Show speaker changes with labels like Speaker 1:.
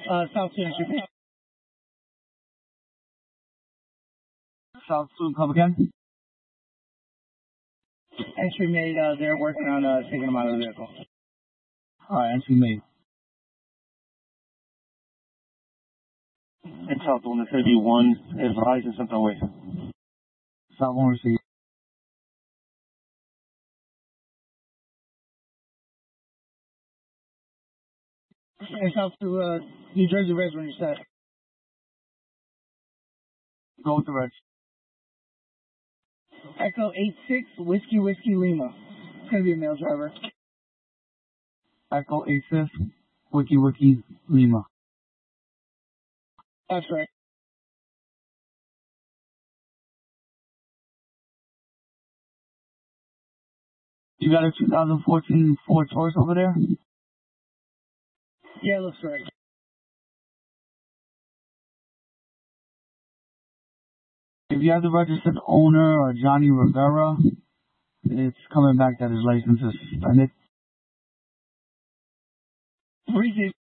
Speaker 1: South Student Street.
Speaker 2: South Student Club again?
Speaker 1: Entry made, they're working on taking them out of the vehicle.
Speaker 2: Alright, entry made.
Speaker 3: Intel on the 31 is Verizon something away.
Speaker 2: South one receive.
Speaker 1: And South to New Jersey Reds when you said.
Speaker 2: Go with the Reds.
Speaker 1: Echo 86 Whiskey Lima. It's gonna be a male driver.
Speaker 2: Echo 86 Whiskey Lima.
Speaker 1: That's right.
Speaker 2: You got a 2014 Ford Taurus over there?
Speaker 1: Yeah, looks right.
Speaker 2: If you have the registered owner or Johnny Rivera, it's coming back that his license is suspended.
Speaker 1: Receive.